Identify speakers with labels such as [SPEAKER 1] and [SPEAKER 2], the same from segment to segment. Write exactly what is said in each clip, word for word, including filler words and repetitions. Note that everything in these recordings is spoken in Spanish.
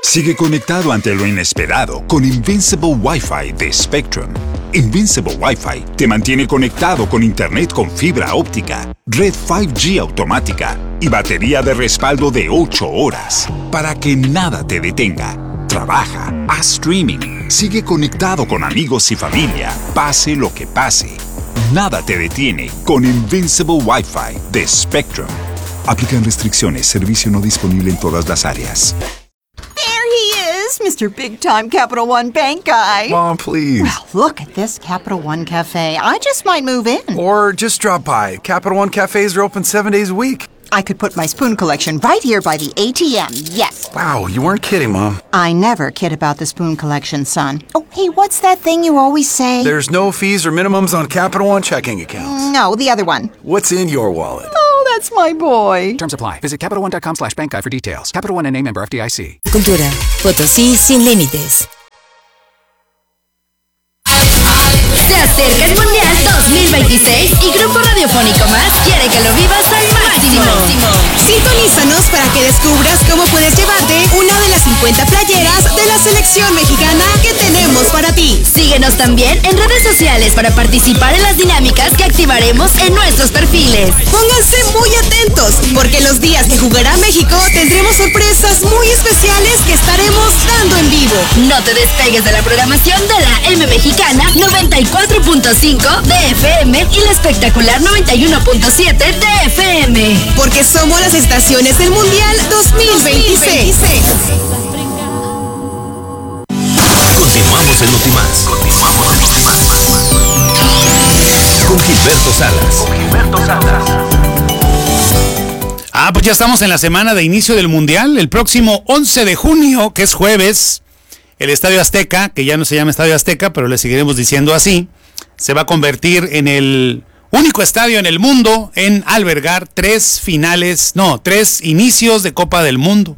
[SPEAKER 1] Sigue conectado ante lo inesperado con Invincible Wi-Fi de Spectrum. Invincible Wi-Fi te mantiene conectado con internet con fibra óptica, red cinco G automática y batería de respaldo de ocho horas para que nada te detenga. Trabaja, haz streaming, sigue conectado con amigos y familia, pase lo que pase. Nada te detiene con Invincible Wi-Fi de Spectrum. Aplican restricciones, servicio no disponible en todas las áreas.
[SPEAKER 2] Mister Big Time Capital One Bank guy.
[SPEAKER 3] Mom, please.
[SPEAKER 2] Well, look at this Capital One Cafe. I just might move in.
[SPEAKER 3] Or just drop by. Capital One cafes are open seven days a week.
[SPEAKER 2] I could put my spoon collection right here by the A T M, yes.
[SPEAKER 3] Wow, you weren't kidding, Mom.
[SPEAKER 2] I never kid about the spoon collection, son. Oh, hey, what's that thing you always say?
[SPEAKER 3] There's no fees or minimums on Capital One checking accounts.
[SPEAKER 2] No, the other one.
[SPEAKER 3] What's in your wallet?
[SPEAKER 2] Oh, that's my boy.
[SPEAKER 4] Terms apply. Visit CapitalOne.com slash bank guide for details. Capital One N A member F D I C.
[SPEAKER 5] Cultura. Potosí sin límites.
[SPEAKER 6] Se acerca el Mundial dos mil veintiséis y Grupo Radiofónico Más quiere que lo vivas al máximo.
[SPEAKER 7] Sintonízanos para que descubras cómo puedes llevarte una de las cincuenta playeras de la selección mexicana que tenemos para ti.
[SPEAKER 6] Síguenos también en redes sociales para participar en las dinámicas que activaremos en nuestros perfiles.
[SPEAKER 7] Pónganse muy atentos, porque los días que jugará México tendremos sorpresas muy especiales que estaremos dando en vivo.
[SPEAKER 6] No te despegues de la programación de la M Mexicana noventa y cuatro punto cinco de F M y la espectacular noventa y uno punto siete de F M.
[SPEAKER 7] Porque somos las estaciones del Mundial dos mil veintiséis.
[SPEAKER 8] Continuamos en Notimás. Continuamos en Notimás. Con Gilberto Salas. Con Gilberto Salas.
[SPEAKER 9] Ah, pues ya estamos en la semana de inicio del Mundial. El próximo once de junio, que es jueves, el Estadio Azteca, que ya no se llama Estadio Azteca, pero le seguiremos diciendo así, se va a convertir en el único estadio en el mundo en albergar tres finales, no, tres inicios de Copa del Mundo.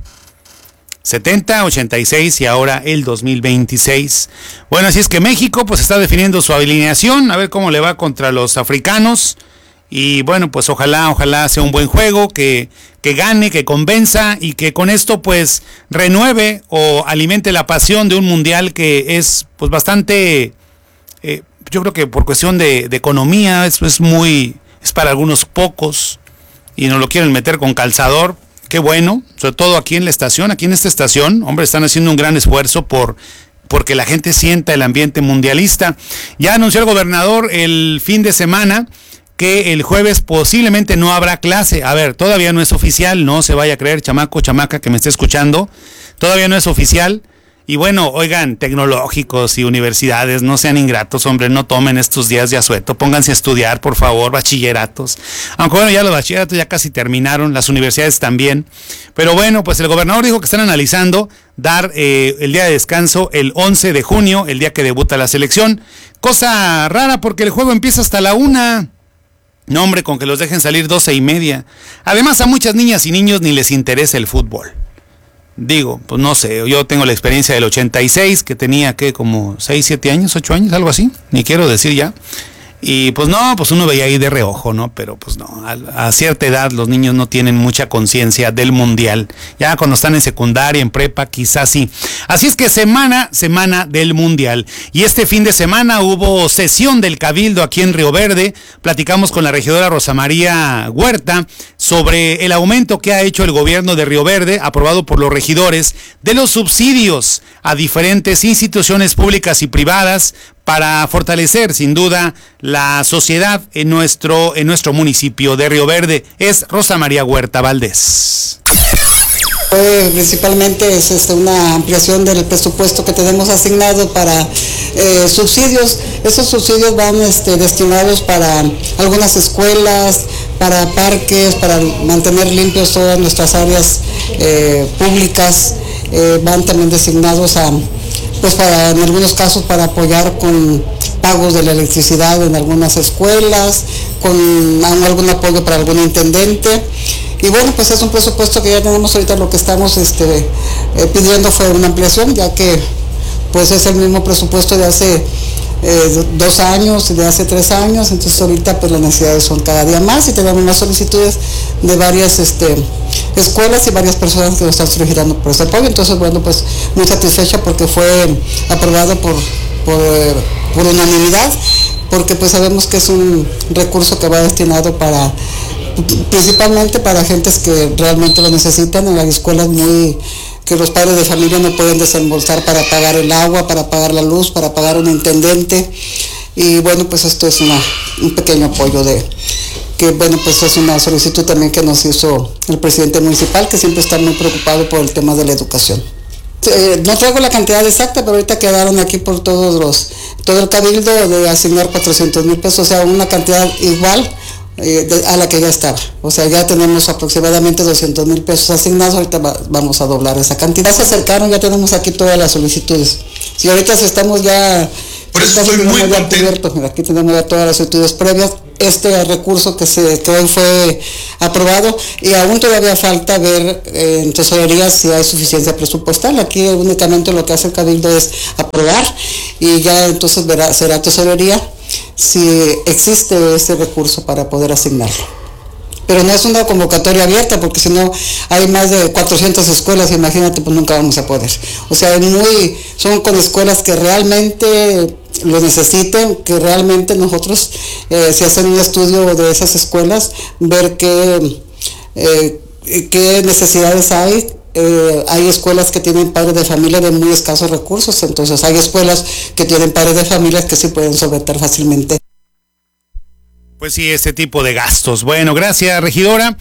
[SPEAKER 9] setenta, ochenta y seis y ahora el dos mil veintiséis. Bueno, así es que México pues está definiendo su alineación, a ver cómo le va contra los africanos. Y bueno, pues ojalá, ojalá sea un buen juego, que, que gane, que convenza y que con esto pues renueve o alimente la pasión de un mundial que es pues bastante, eh, yo creo que por cuestión de, de economía, es, es muy, es para algunos pocos y nos lo quieren meter con calzador. Qué bueno, sobre todo aquí en la estación, aquí en esta estación, hombre, están haciendo un gran esfuerzo por porque la gente sienta el ambiente mundialista. Ya anunció el gobernador el fin de semana que el jueves posiblemente no habrá clase. A ver, todavía no es oficial, no se vaya a creer, chamaco, chamaca que me esté escuchando, todavía no es oficial. Y bueno, oigan, tecnológicos y universidades, no sean ingratos, hombre, no tomen estos días de asueto, pónganse a estudiar, por favor, bachilleratos. Aunque bueno, ya los bachilleratos ya casi terminaron, las universidades también. Pero bueno, pues el gobernador dijo que están analizando dar eh, el día de descanso el once de junio, el día que debuta la selección. Cosa rara porque el juego empieza hasta la una. No, hombre, con que los dejen salir doce y media. Además, a muchas niñas y niños ni les interesa el fútbol. Digo, pues no sé, yo tengo la experiencia del ochenta y seis, que tenía, ¿qué? Como seis, siete años, ocho años, algo así, ni quiero decir ya. Y pues no, pues uno veía ahí de reojo, ¿no? Pero pues no, a, a cierta edad los niños no tienen mucha conciencia del mundial. Ya cuando están en secundaria, en prepa, quizás sí. Así es que semana, semana del mundial. Y este fin de semana hubo sesión del Cabildo aquí en Río Verde. Platicamos con la regidora Rosa María Huerta sobre el aumento que ha hecho el gobierno de Río Verde, aprobado por los regidores, de los subsidios a diferentes instituciones públicas y privadas para fortalecer sin duda la sociedad en nuestro, en nuestro municipio de Río Verde. Es Rosa María Huerta Valdés.
[SPEAKER 10] Eh, principalmente es este, una ampliación del presupuesto que tenemos asignado para eh, subsidios. Esos subsidios van este, destinados para algunas escuelas, para parques, para mantener limpios todas nuestras áreas eh, públicas. Eh, van también designados a, pues para, en algunos casos, para apoyar con pagos de la electricidad en algunas escuelas, con algún apoyo para algún intendente. Y bueno, pues es un presupuesto que ya tenemos ahorita. Lo que estamos este, eh, pidiendo fue una ampliación, ya que pues es el mismo presupuesto de hace eh, dos años y de hace tres años, entonces ahorita pues las necesidades son cada día más y tenemos más solicitudes de varias este, escuelas y varias personas que nos están solicitando por ese apoyo. Entonces, bueno, pues muy satisfecha porque fue aprobado por, por, por unanimidad, porque pues sabemos que es un recurso que va destinado para, principalmente para gentes que realmente lo necesitan, en las escuelas muy que los padres de familia no pueden desembolsar para pagar el agua, para pagar la luz, para pagar un intendente. Y bueno, pues esto es una, un pequeño apoyo de que, bueno, pues es una solicitud también que nos hizo el presidente municipal, que siempre está muy preocupado por el tema de la educación. Eh, no traigo la cantidad exacta, pero ahorita quedaron aquí por todos los, todo el cabildo de asignar cuatrocientos mil pesos, o sea, una cantidad igual eh, de, a la que ya estaba. O sea, ya tenemos aproximadamente doscientos mil pesos asignados, ahorita va, vamos a doblar esa cantidad. Se acercaron, ya tenemos aquí todas las solicitudes. Si ahorita estamos ya...
[SPEAKER 11] Por eso estoy muy contento.
[SPEAKER 10] Mira, aquí tenemos ya todas las solicitudes previas. Este recurso que se que hoy fue aprobado, y aún todavía falta ver eh, en tesorería si hay suficiencia presupuestal. Aquí únicamente lo que hace el cabildo es aprobar, y ya entonces verá, será tesorería si existe ese recurso para poder asignarlo. Pero no es una convocatoria abierta, porque si no hay más de cuatrocientas escuelas, imagínate, pues nunca vamos a poder. O sea, muy, son con escuelas que realmente lo necesiten, que realmente nosotros, eh, si hacen un estudio de esas escuelas, ver qué, eh, qué necesidades hay. Eh, hay escuelas que tienen padres de familia de muy escasos recursos, entonces hay escuelas que tienen padres de familias que sí pueden solventar fácilmente.
[SPEAKER 9] Pues sí, este tipo de gastos. Bueno, gracias, regidora.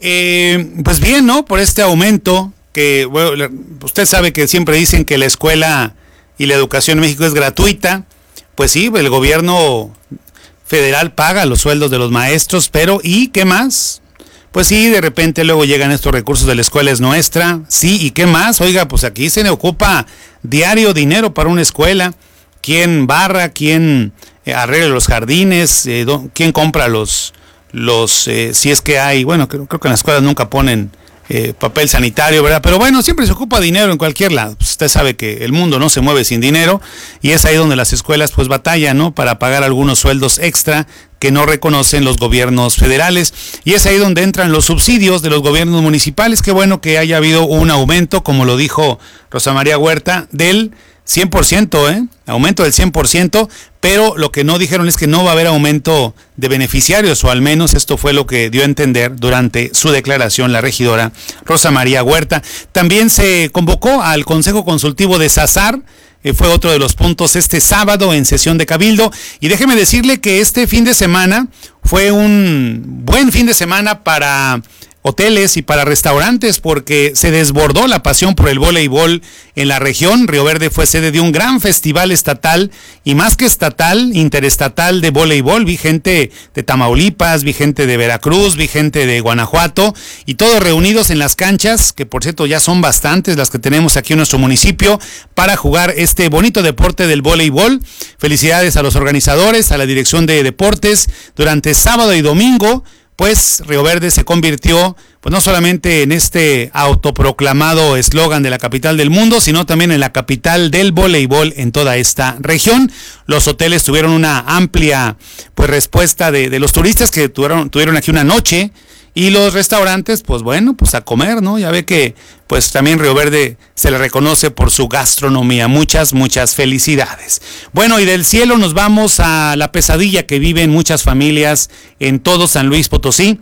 [SPEAKER 9] Eh, pues bien, ¿no? Por este aumento, que bueno, usted sabe que siempre dicen que la escuela y la educación en México es gratuita. Pues sí, el gobierno federal paga los sueldos de los maestros, pero ¿y qué más? Pues sí, de repente luego llegan estos recursos de la escuela es nuestra. Sí, ¿y qué más? Oiga, pues aquí se le ocupa diario dinero para una escuela. ¿Quién barra? ¿Quién arregla los jardines? Eh, ¿Quién compra los, los eh, si es que hay? Bueno, creo, creo que en las escuelas nunca ponen eh, papel sanitario, ¿verdad? Pero bueno, siempre se ocupa dinero en cualquier lado. Pues usted sabe que el mundo no se mueve sin dinero, y es ahí donde las escuelas pues batallan, ¿no? Para pagar algunos sueldos extra que no reconocen los gobiernos federales, y es ahí donde entran los subsidios de los gobiernos municipales. Qué bueno que haya habido un aumento, como lo dijo Rosa María Huerta, del cien por ciento, ¿eh? Aumento del cien por ciento, pero lo que no dijeron es que no va a haber aumento de beneficiarios, o al menos esto fue lo que dio a entender durante su declaración la regidora Rosa María Huerta. También se convocó al Consejo Consultivo de SASAR, eh, fue otro de los puntos este sábado en sesión de Cabildo, y déjeme decirle que este fin de semana fue un buen fin de semana para hoteles y para restaurantes, porque se desbordó la pasión por el voleibol en la región. Río Verde fue sede de un gran festival estatal, y más que estatal, interestatal de voleibol. Vi gente de Tamaulipas, vi gente de Veracruz, vi gente de Guanajuato, y todos reunidos en las canchas, que por cierto ya son bastantes las que tenemos aquí en nuestro municipio, para jugar este bonito deporte del voleibol. Felicidades a los organizadores, a la Dirección de Deportes. Durante sábado y domingo, pues Río Verde se convirtió, pues no solamente en este autoproclamado eslogan de la capital del mundo, sino también en la capital del voleibol en toda esta región. Los hoteles tuvieron una amplia pues respuesta de, de los turistas que tuvieron, tuvieron aquí una noche, y los restaurantes, pues bueno, pues a comer, ¿no? Ya ve que pues también Río Verde se le reconoce por su gastronomía. Muchas, muchas felicidades. Bueno, y del cielo nos vamos a la pesadilla que viven muchas familias en todo San Luis Potosí.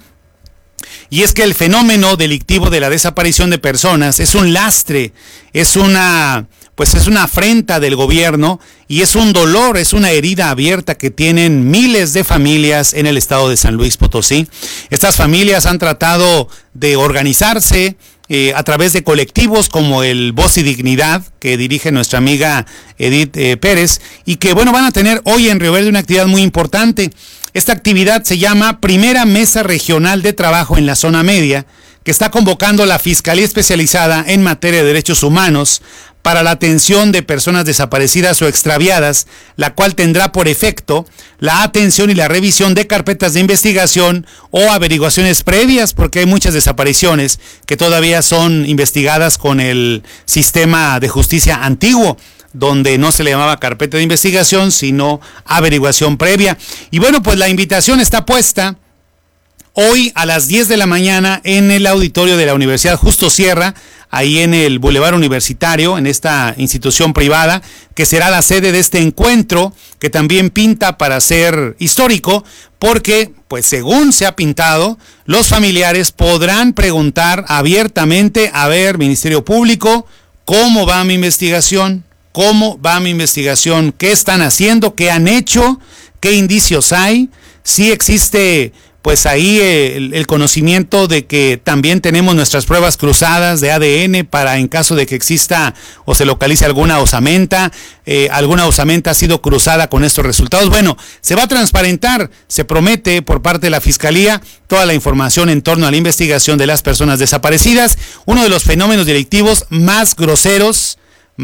[SPEAKER 9] Y es que el fenómeno delictivo de la desaparición de personas es un lastre, es una, pues es una afrenta del gobierno, y es un dolor, es una herida abierta que tienen miles de familias en el estado de San Luis Potosí. Estas familias han tratado de organizarse eh, a través de colectivos como el Voz y Dignidad, que dirige nuestra amiga Edith eh, Pérez, y que bueno, van a tener hoy en Río Verde una actividad muy importante. Esta actividad se llama Primera Mesa Regional de Trabajo en la Zona Media, que está convocando la Fiscalía Especializada en Materia de Derechos Humanos para la atención de personas desaparecidas o extraviadas, la cual tendrá por efecto la atención y la revisión de carpetas de investigación o averiguaciones previas, porque hay muchas desapariciones que todavía son investigadas con el sistema de justicia antiguo, donde no se le llamaba carpeta de investigación, sino averiguación previa. Y bueno, pues la invitación está puesta hoy a las diez de la mañana en el auditorio de la Universidad Justo Sierra, ahí en el Boulevard Universitario, en esta institución privada, que será la sede de este encuentro, que también pinta para ser histórico, porque, pues según se ha pintado, los familiares podrán preguntar abiertamente, a ver, Ministerio Público, ¿cómo va mi investigación? ¿Cómo va mi investigación? ¿Qué están haciendo? ¿Qué han hecho? ¿Qué indicios hay? Si existe, pues ahí el, el conocimiento de que también tenemos nuestras pruebas cruzadas de A D N para en caso de que exista o se localice alguna osamenta, eh, alguna osamenta ha sido cruzada con estos resultados. Bueno, se va a transparentar, se promete por parte de la Fiscalía toda la información en torno a la investigación de las personas desaparecidas, uno de los fenómenos delictivos más groseros,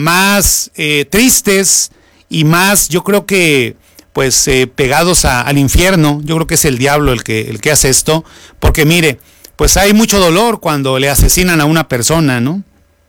[SPEAKER 9] más eh, tristes y más, yo creo que pues eh, pegados a, al infierno. Yo creo que es el diablo el que, el que hace esto, porque mire, pues hay mucho dolor cuando le asesinan a una persona, ¿no?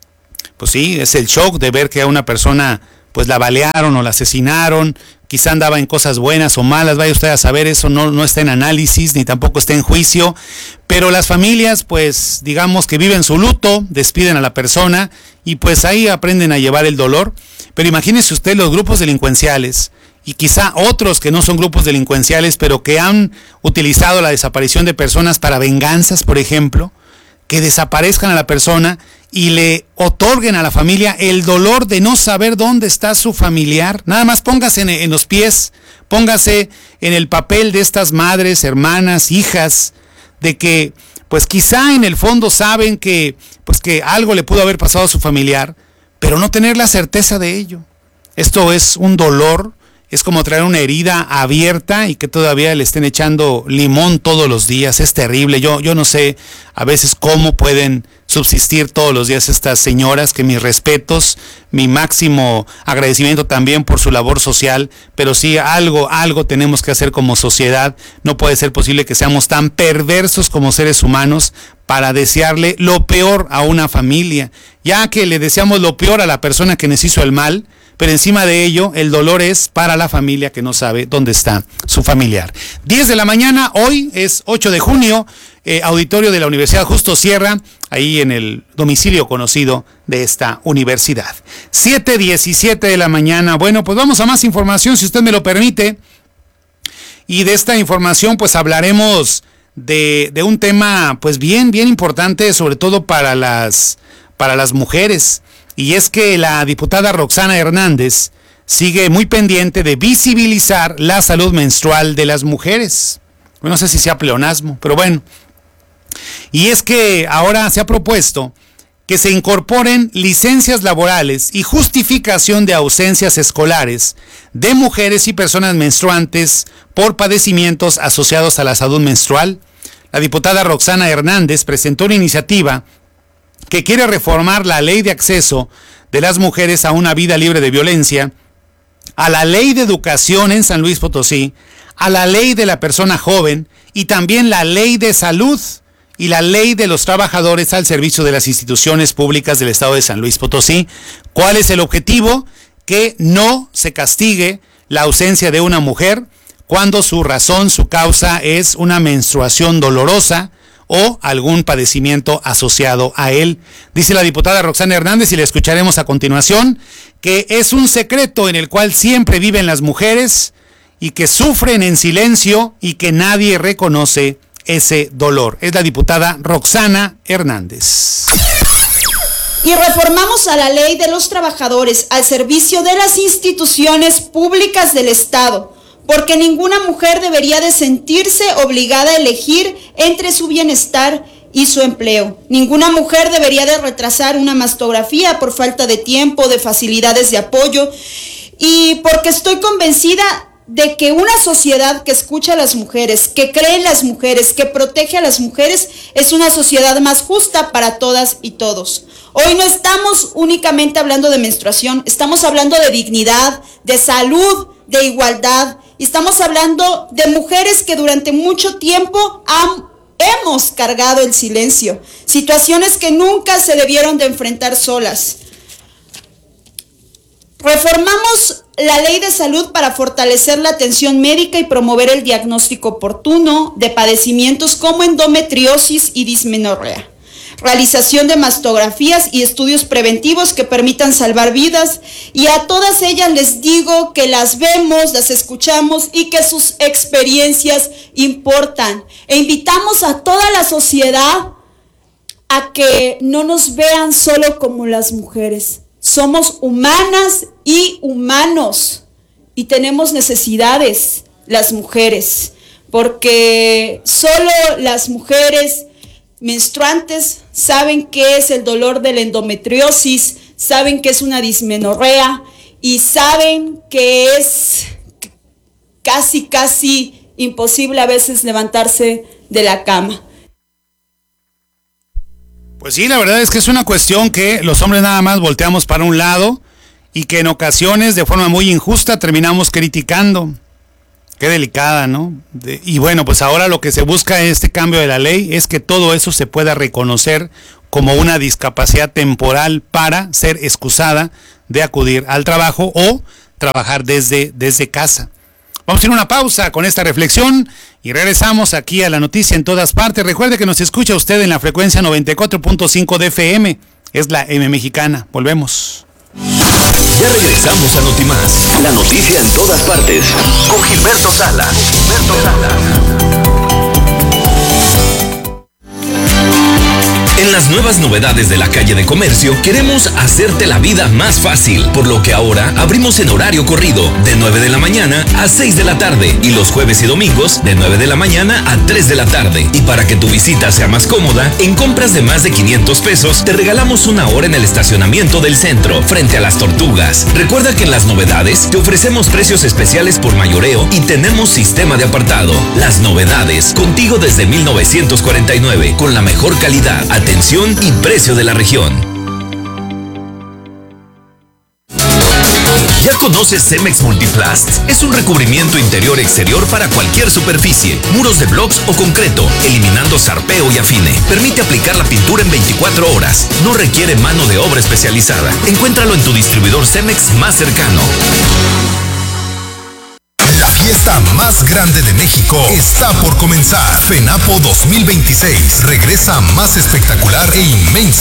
[SPEAKER 9] Pues sí, es el shock de ver que a una persona pues la balearon o la asesinaron, quizá andaba en cosas buenas o malas, vaya usted a saber, eso no, no está en análisis ni tampoco está en juicio, pero las familias pues digamos que viven su luto, despiden a la persona y pues ahí aprenden a llevar el dolor. Pero imagínese usted los grupos delincuenciales y quizá otros que no son grupos delincuenciales, pero que han utilizado la desaparición de personas para venganzas, por ejemplo, que desaparezcan a la persona y le otorguen a la familia el dolor de no saber dónde está su familiar. Nada más póngase en, en los pies, póngase en el papel de estas madres, hermanas, hijas, de que pues quizá en el fondo saben que, pues que algo le pudo haber pasado a su familiar, pero no tener la certeza de ello. Esto es un dolor, es como traer una herida abierta y que todavía le estén echando limón todos los días. Es terrible. Yo, yo no sé a veces cómo pueden subsistir todos los días estas señoras, que mis respetos, mi máximo agradecimiento también por su labor social, pero sí algo, algo tenemos que hacer como sociedad. No puede ser posible que seamos tan perversos como seres humanos para desearle lo peor a una familia, ya que le deseamos lo peor a la persona que nos hizo el mal, pero encima de ello, el dolor es para la familia que no sabe dónde está su familiar. diez de la mañana, hoy es ocho de junio, eh, auditorio de la Universidad Justo Sierra, ahí en el domicilio conocido de esta universidad. siete diecisiete de la mañana. Bueno, pues vamos a más información, si usted me lo permite. Y de esta información, pues hablaremos de, de un tema, pues bien, bien importante, sobre todo para las, para las mujeres. Y es que la diputada Roxana Hernández sigue muy pendiente de visibilizar la salud menstrual de las mujeres. No sé si sea pleonasmo, pero bueno. Y es que ahora se ha propuesto que se incorporen licencias laborales y justificación de ausencias escolares de mujeres y personas menstruantes por padecimientos asociados a la salud menstrual. La diputada Roxana Hernández presentó una iniciativa que quiere reformar la ley de acceso de las mujeres a una vida libre de violencia, a la ley de educación en San Luis Potosí, a la ley de la persona joven y también la ley de salud y la ley de los trabajadores al servicio de las instituciones públicas del estado de San Luis Potosí. ¿Cuál es el objetivo? Que no se castigue la ausencia de una mujer cuando su razón, su causa es una menstruación dolorosa o algún padecimiento asociado a él. Dice la diputada Roxana Hernández, y la escucharemos a continuación, que es un secreto en el cual siempre viven las mujeres y que sufren en silencio y que nadie reconoce ese dolor. Es la diputada Roxana Hernández.
[SPEAKER 12] Y reformamos a la ley de los trabajadores al servicio de las instituciones públicas del Estado, porque ninguna mujer debería de sentirse obligada a elegir entre su bienestar y su empleo. Ninguna mujer debería de retrasar una mastografía por falta de tiempo, de facilidades de apoyo, y porque estoy convencida de que una sociedad que escucha a las mujeres, que cree en las mujeres, que protege a las mujeres, es una sociedad más justa para todas y todos. Hoy no estamos únicamente hablando de menstruación, estamos hablando de dignidad, de salud, de igualdad. Y estamos hablando de mujeres que durante mucho tiempo han, hemos cargado el silencio, situaciones que nunca se debieron de enfrentar solas. Reformamos la ley de salud para fortalecer la atención médica y promover el diagnóstico oportuno de padecimientos como endometriosis y dismenorrea. Realización de mastografías y estudios preventivos que permitan salvar vidas, y a todas ellas les digo que las vemos, las escuchamos y que sus experiencias importan. E invitamos a toda la sociedad a que no nos vean solo como las mujeres. Somos humanas y humanos y tenemos necesidades las mujeres, porque solo las mujeres menstruantes saben qué es el dolor de la endometriosis, saben qué es una dismenorrea y saben que es casi, casi imposible a veces levantarse de la cama.
[SPEAKER 9] Pues sí, la verdad es que es una cuestión que los hombres nada más volteamos para un lado y que en ocasiones de forma muy injusta terminamos criticando. Qué delicada, ¿no? De, y bueno, pues ahora lo que se busca en este cambio de la ley es que todo eso se pueda reconocer como una discapacidad temporal para ser excusada de acudir al trabajo o trabajar desde, desde casa. Vamos a ir a una pausa con esta reflexión y regresamos aquí a la noticia en todas partes. Recuerde que nos escucha usted en la frecuencia noventa y cuatro punto cinco de F M, es la M Mexicana. Volvemos.
[SPEAKER 8] Ya regresamos a Notimás, la noticia en todas partes, con Gilberto Salas. Gilberto Salas. En las nuevas novedades de la calle de comercio, queremos hacerte la vida más fácil, por lo que ahora abrimos en horario corrido, de nueve de la mañana a seis de la tarde, y los jueves y domingos, de nueve de la mañana a tres de la tarde. Y para que tu visita sea más cómoda, en compras de más de quinientos pesos, te regalamos una hora en el estacionamiento del centro, frente a las Tortugas. Recuerda que en las novedades, te ofrecemos precios especiales por mayoreo y tenemos sistema de apartado. Las novedades, contigo desde mil novecientos cuarenta y nueve, con la mejor calidad, atención y precio de la región. ¿Ya conoces Cemex Multiplast? Es un recubrimiento interior-exterior para cualquier superficie, muros de blocks o concreto, eliminando zarpeo y afine. Permite aplicar la pintura en veinticuatro horas. No requiere mano de obra especializada. Encuéntralo en tu distribuidor Cemex más cercano.
[SPEAKER 13] La fiesta más grande de México está por comenzar. FENAPO dos mil veintiséis regresa más espectacular e inmensa